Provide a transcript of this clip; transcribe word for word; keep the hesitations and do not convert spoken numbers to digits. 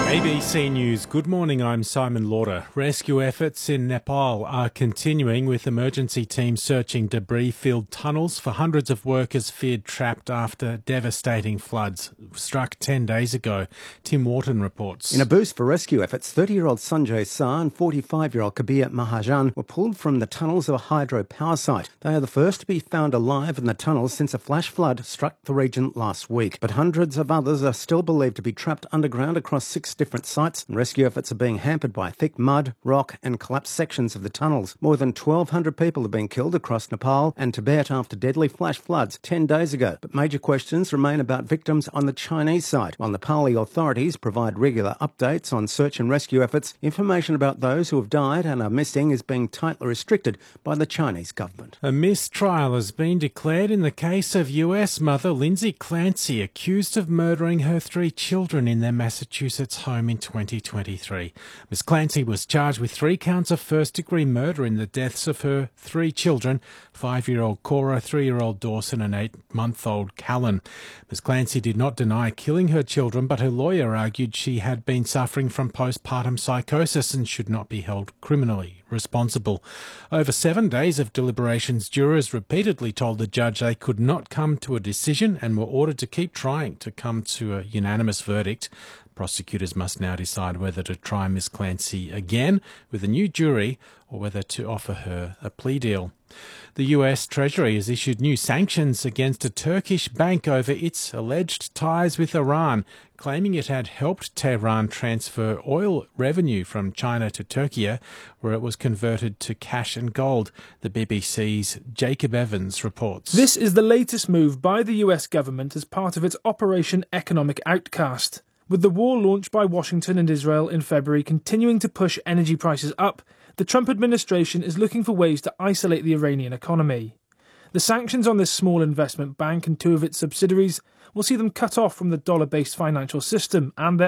A B C News, good morning, I'm Simon Lauder. Rescue efforts in Nepal are continuing with emergency teams searching debris-filled tunnels for hundreds of workers feared trapped after devastating floods struck ten days ago. Tim Wharton reports. In a boost for rescue efforts, thirty-year-old Sanjay Sah and forty-five-year-old Kabir Mahajan were pulled from the tunnels of a hydro power site. They are the first to be found alive in the tunnels since a flash flood struck the region last week. But hundreds of others are still believed to be trapped underground across six different sites, and rescue efforts are being hampered by thick mud, rock and collapsed sections of the tunnels. More than twelve hundred people have been killed across Nepal and Tibet after deadly flash floods ten days ago. But major questions remain about victims on the Chinese side. While Nepali authorities provide regular updates on search and rescue efforts, information about those who have died and are missing is being tightly restricted by the Chinese government. A mistrial has been declared in the case of U S mother Lindsay Clancy, accused of murdering her three children in their Massachusetts home in twenty twenty-three. Miss Clancy was charged with three counts of first-degree murder in the deaths of her three children, five-year-old Cora, three-year-old Dawson and eight-month-old Callan. Miss Clancy did not deny killing her children, but her lawyer argued she had been suffering from postpartum psychosis and should not be held criminally responsible. Over seven days of deliberations, jurors repeatedly told the judge they could not come to a decision and were ordered to keep trying to come to a unanimous verdict. Prosecutors must now decide whether to try Miss Clancy again with a new jury or whether to offer her a plea deal. The U S Treasury has issued new sanctions against a Turkish bank over its alleged ties with Iran, claiming it had helped Tehran transfer oil revenue from China to Turkey, where it was converted to cash and gold. The B B C's Jacob Evans reports. This is the latest move by the U S government as part of its Operation Economic Outcast. With the war launched by Washington and Israel in February continuing to push energy prices up, the Trump administration is looking for ways to isolate the Iranian economy. The sanctions on this small investment bank and two of its subsidiaries will see them cut off from the dollar-based financial system and their